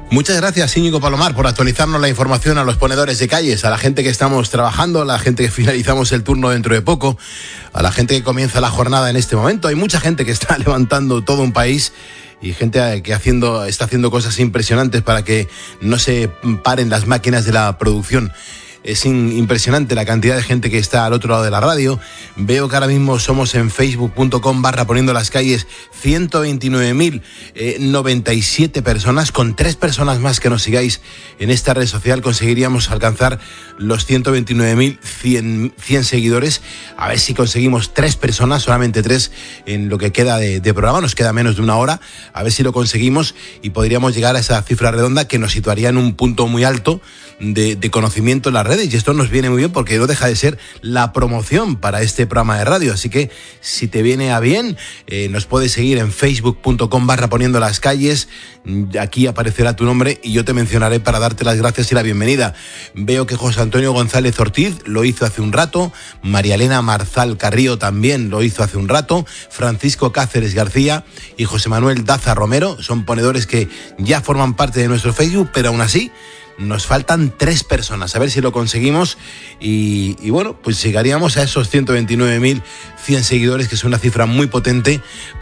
Muchas gracias, Íñigo Palomar, por actualizarnos la información a los ponedores de calles, a la gente que estamos trabajando, a la gente que finalizamos el turno dentro de poco, a la gente que comienza la jornada en este momento. Hay mucha gente que está levantando todo un país y gente que está haciendo cosas impresionantes para que no se paren las máquinas de la producción. Es impresionante la cantidad de gente que está al otro lado de la radio. Veo que ahora mismo somos en facebook.com/poniendo las calles 129.097 personas. Con 3 personas más que nos sigáis en esta red social conseguiríamos alcanzar los 129.100 seguidores. A ver si conseguimos 3 personas, solamente 3 en lo que queda de programa. Nos queda menos de una hora. A ver si lo conseguimos y podríamos llegar a esa cifra redonda que nos situaría en un punto muy alto de conocimiento en las redes, y esto nos viene muy bien porque no deja de ser la promoción para este programa de radio. Así que si te viene a bien, nos puedes seguir en facebook.com/poniendo las calles. Aquí aparecerá tu nombre y yo te mencionaré para darte las gracias y la bienvenida. Veo que José Antonio González Ortiz lo hizo hace un rato, María Elena Marzal Carrillo también lo hizo hace un rato, Francisco Cáceres García y José Manuel Daza Romero son ponedores que ya forman parte de nuestro Facebook, pero aún así nos faltan 3 personas, a ver si lo conseguimos y bueno, pues llegaríamos a esos 129.100 seguidores, que es una cifra muy potente